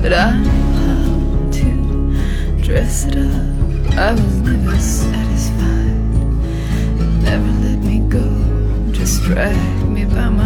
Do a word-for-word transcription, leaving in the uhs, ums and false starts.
but I know how to dress it up. I was never satisfied. Never let me go. Just drag me by my